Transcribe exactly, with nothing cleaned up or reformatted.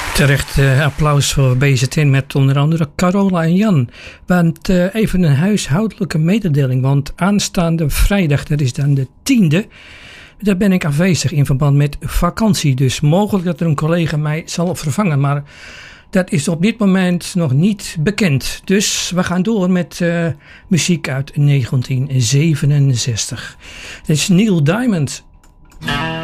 Terecht uh, applaus voor B Z N met onder andere Carola en Jan. Want uh, even een huishoudelijke mededeling. Want aanstaande vrijdag, dat is dan de tiende. Daar ben ik afwezig in verband met vakantie. Dus mogelijk dat er een collega mij zal vervangen. Maar dat is op dit moment nog niet bekend. Dus we gaan door met uh, muziek uit negentien zevenenzestig. Dat is Neil Diamond.